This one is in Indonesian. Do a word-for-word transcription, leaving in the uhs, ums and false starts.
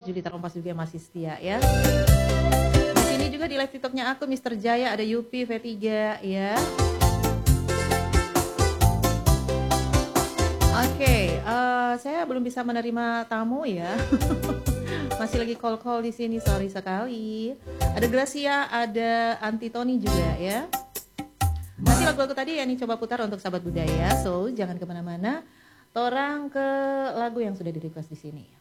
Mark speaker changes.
Speaker 1: Julita Rompas juga masih setia ya. Di sini juga di live TikToknya aku Mister Jaya, ada Yupi V tiga ya. Oke, okay, uh, saya belum bisa menerima tamu ya. Masih lagi call-call di sini, sorry sekali. Ada Gracia, ada Antitoni juga ya. Nanti lagu-lagu tadi yang coba putar untuk sahabat budaya, so jangan kemana-mana. Torang ke lagu yang sudah di request di sini.